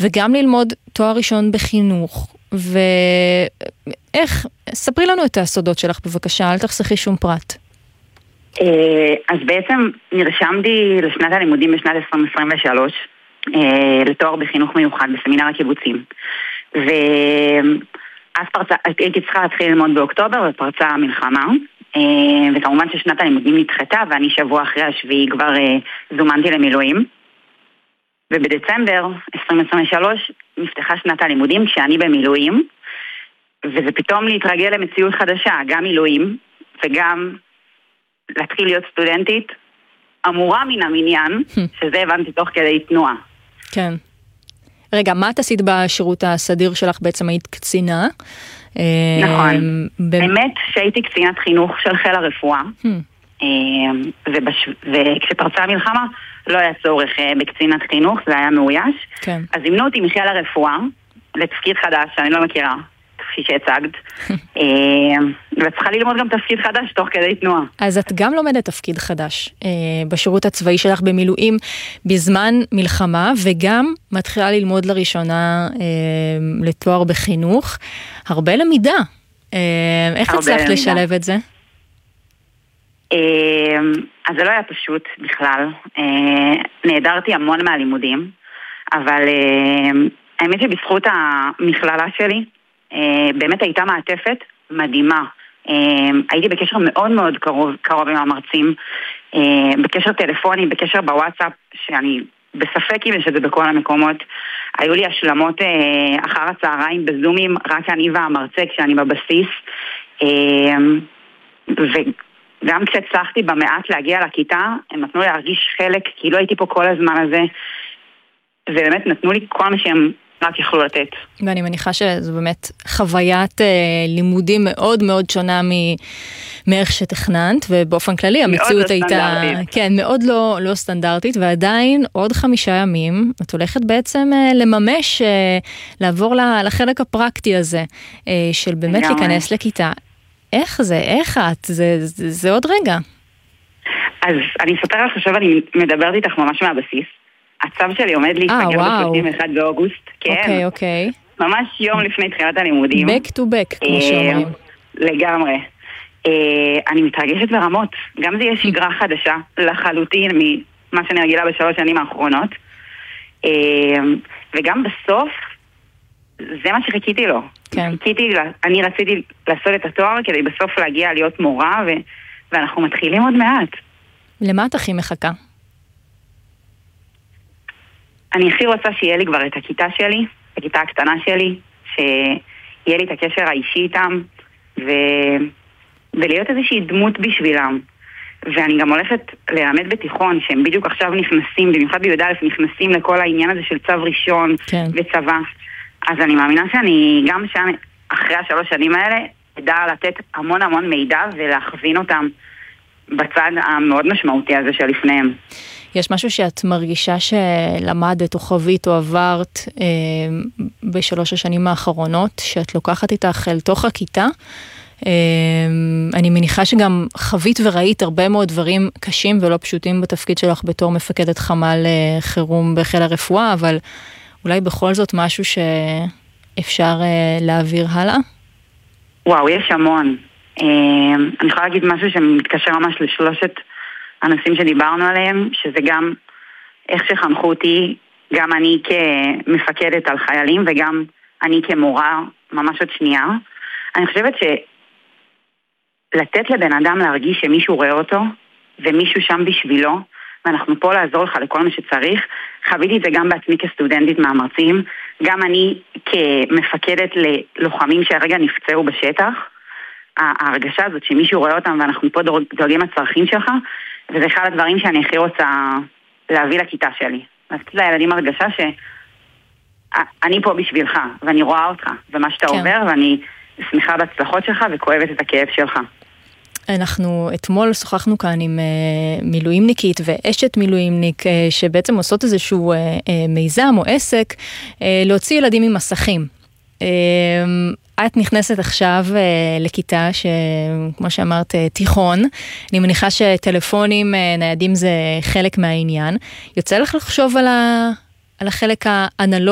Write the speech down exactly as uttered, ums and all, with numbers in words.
וגם ללמוד תואר ראשון בחינוך. ואיך, ספרי לנו את הסודות שלך בבקשה, אל תחסכי שום פרט. אז בעצם נרשמתי לשנת הלימודים בשנת עשרים עשרים ושלוש, לתואר בחינוך מיוחד בסמינר הקיבוצים. ואז פרצה, הייתי צריכה להתחיל ללמוד באוקטובר ופרצה המלחמה, וכמובן ששנת הלימודים נדחתה, ואני שבוע אחרי השביעי כבר זומנתי למילואים. ובדצמבר עשרים עשרים ושלוש נפתחה שנת הלימודים כשאני במילואים, וזה פתאום להתרגל למציאות חדשה, גם מילואים וגם להתחיל להיות סטודנטית, אמורה מן המניין, שזה הבנתי תוך כדי תנועה. כן. רגע, מה את עשית בשירות הסדיר שלך? בעצם היית קצינה? נכון. באמת שהייתי קצינת חינוך של חיל הרפואה, וכשפרצה המלחמה לא היה צורך בקצינת חינוך, זה היה מאויש. אז זימנו אותי מחיל הרפואה לתפקיד חדש שאני לא מכירה, כפי שהצגת, וצריכה ללמוד גם תפקיד חדש תוך כדי תנועה. אז את גם לומדת תפקיד חדש בשירות הצבאי שלך במילואים בזמן מלחמה, וגם מתחילה ללמוד לראשונה לתואר בחינוך. הרבה למידה. איך הצלחת לשלב את זה? אז זה לא היה פשוט בכלל. נהדרתי המון מהלימודים, אבל האמת שבזכות המכללה שלי, באמת הייתה מעטפת מדהימה. הייתי בקשר מאוד מאוד קרוב, קרוב עם המרצים, בקשר טלפוני, בקשר בוואטסאפ, שאני בספק אם יש את זה בכל המקומות. היו לי השלמות אחר הצהריים בזומים, רק אני והמרצה כשאני בבסיס. וגם כשהצלחתי במעט להגיע לכיתה, הם נתנו לי להרגיש חלק, כי לא הייתי פה כל הזמן הזה. ובאמת נתנו לי כל מה שהם רק יכלו לתת. ואני מניחה שזו באמת חוויית אה, לימודים מאוד מאוד שונה מאיך שתכננת, ובאופן כללי המציאות לא הייתה כן, מאוד לא, לא סטנדרטית, ועדיין עוד חמישה ימים את הולכת בעצם אה, לממש, אה, לעבור לחלק הפרקטי הזה, אה, של באמת להיכנס לכיתה. איך זה? איך את? זה, זה, זה עוד רגע. אז אני אספר לך עכשיו, אני מדברת איתך ממש מהבסיס. הצו שלי עומד להסתגר ב-שלושים ואחד באוגוסט. אוקיי, אוקיי. ממש יום לפני תחילת הלימודים. back to back, כמו שאומרים. לגמרי. אני מתרגשת ברמות. גם זה יהיה שגרה חדשה, לחלוטין, ממה שאני רגילה בשלוש שנים האחרונות. וגם בסוף, זה מה שחיכיתי לו. חיכיתי, אני רציתי לעשות את התואר, כדי בסוף להגיע להיות מורה, ואנחנו מתחילים עוד מעט. למה את הכי מחכה? אני הכי רוצה שיהיה לי כבר את הכיתה שלי, הכיתה הקטנה שלי, שיהיה לי את הקשר האישי איתם, ו... ולהיות איזושהי דמות בשבילם. ואני גם הולכת ללמד בתיכון, שהם בדיוק עכשיו נכנסים, במיוחד בי"א נכנסים לכל העניין הזה של צו ראשון כן. וצבא. אז אני מאמינה שאני גם שם, אחרי השלוש שנים האלה, אדע לתת המון המון מידע ולהכווין אותם בצד המאוד משמעותי הזה שלפניהם. יש משהו שאת מרגישה שלמדת או חווית או עברת אה, בשלוש השנים האחרונות, שאת לוקחת איתך אל תוך הכיתה? אה, אני מניחה שגם חווית וראית הרבה מאוד דברים קשים ולא פשוטים בתפקיד שלך בתור מפקדת חמ"ל אה, חירום בחיל הרפואה, אבל אולי בכל זאת משהו שאפשר אה, להעביר הלאה? וואו, יש המון. אה, אני יכולה להגיד משהו שמתקשר ממש לשלושת הנושאים שדיברנו עליהם, שזה גם איך שחנכו אותי, גם אני כמפקדת על חיילים, וגם אני כמורה, ממש עוד שנייה. אני חושבת שלתת לבן אדם להרגיש שמישהו רואה אותו, ומישהו שם בשבילו, ואנחנו פה לעזור לך לכל מה שצריך. חוויתי את זה גם בעצמי כסטודנטית מהמרצים, גם אני כמפקדת ללוחמים שהרגע נפצעו בשטח, ההרגשה הזאת שמישהו רואה אותם ואנחנו פה דואגים לצרכים שלך, וזה אחד הדברים שאני הכי רוצה להביא לכיתה שלי. אז לילדים הרגשה שאני פה בשבילך, ואני רואה אותך, ומה שאתה כן. עובר, ואני שמחה בהצלחות שלך וכואבת את הכאב שלך. אנחנו אתמול שוחחנו כאן עם מילואימניקית ואשת מילואימניק, שבעצם עושות איזשהו מיזם או עסק, להוציא ילדים עם מסכים. את נכנסת עכשיו לכיתה שכמו שאמרת תיכון, אני מניחה שטלפונים ניידים זה חלק מהעניין. יוצא לך לחשוב על, ה... על החלק האנלוגי